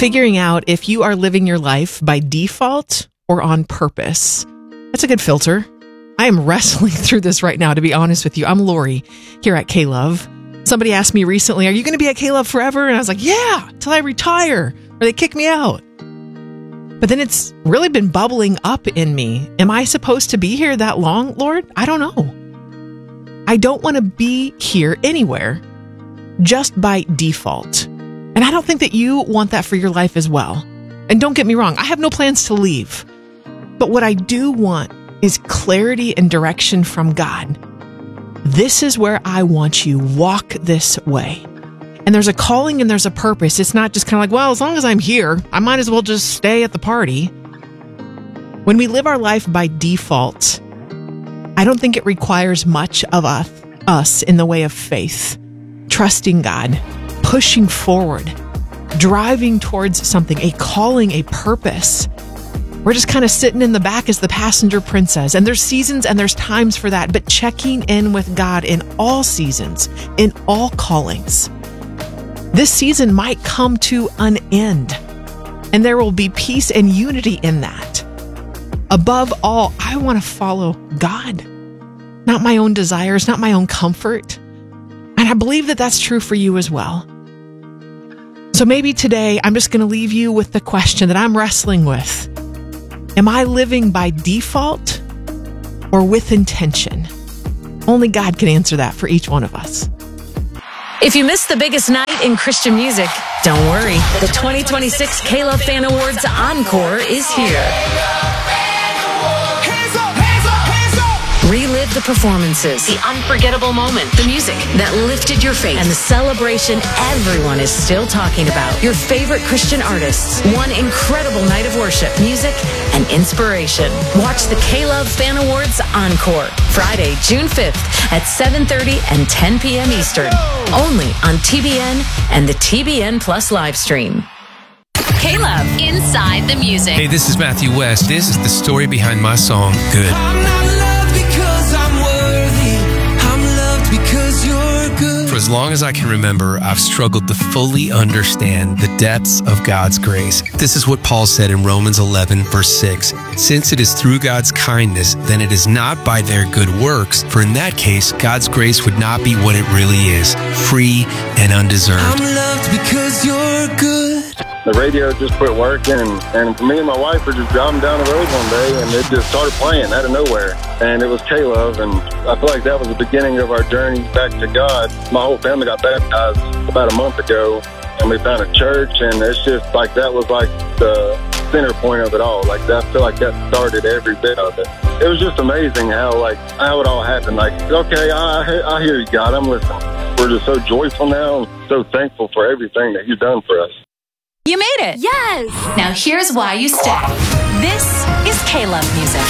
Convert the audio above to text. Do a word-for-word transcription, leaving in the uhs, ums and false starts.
figuring out if you are living your life by default or on purpose. That's a good filter. I am wrestling through this right now, to be honest with you. I'm Lori here at K-Love. Somebody asked me recently, are you going to be at K-Love forever? And I was like, yeah, till I retire or they kick me out. But then it's really been bubbling up in me. Am I supposed to be here that long, Lord? I don't know. I don't want to be here anywhere just by default. And I don't think that you want that for your life as well. And don't get me wrong, I have no plans to leave. But what I do want is clarity and direction from God. This is where I want you. Walk this way. And there's a calling and there's a purpose. It's not just kind of like, well, as long as I'm here, I might as well just stay at the party. When we live our life by default, I don't think it requires much of us, us in the way of faith, trusting God, pushing forward, driving towards something, a calling, a purpose. We're just kind of sitting in the back as the passenger princess. And there's seasons and there's times for that. But checking in with God in all seasons, in all callings. This season might come to an end. And there will be peace and unity in that. Above all, I want to follow God. Not my own desires, not my own comfort. And I believe that that's true for you as well. So maybe today I'm just going to leave you with the question that I'm wrestling with. Am I living by default or with intention? Only God can answer that for each one of us. If you missed the biggest night in Christian music, don't worry. The twenty twenty-six K-Love Fan Awards Encore is here. Relive the performances, the unforgettable moment, the music that lifted your faith, and the celebration everyone is still talking about. Your favorite Christian artists, one incredible night of worship, music, and inspiration. Watch the K-Love Fan Awards Encore, Friday, June fifth at seven thirty and ten p.m. Eastern, only on T B N and the T B N Plus live stream. K-Love, Inside the Music. Hey, this is Matthew West. This is the story behind my song, Good. I'm not loved because I'm worthy. I'm loved because you're good. For as long as I can remember, I've struggled to fully understand the depths of God's grace. This is what Paul said in Romans eleven, verse six. Since it is through God's kindness, then it is not by their good works. For in that case, God's grace would not be what it really is, free and undeserved. I'm loved because you're good. The radio just quit working, and, and me and my wife were just driving down the road one day, and it just started playing out of nowhere. And it was K-Love, and I feel like that was the beginning of our journey back to God. My whole family got baptized about a month ago, and we found a church, and it's just like that was like the center point of it all. Like I feel like that started every bit of it. It was just amazing how like how it all happened. Like, okay, I, I hear you, God, I'm listening. We're just so joyful now, and so thankful for everything that you've done for us. You made it. Yes. Now here's why you stay. This is K-Love music.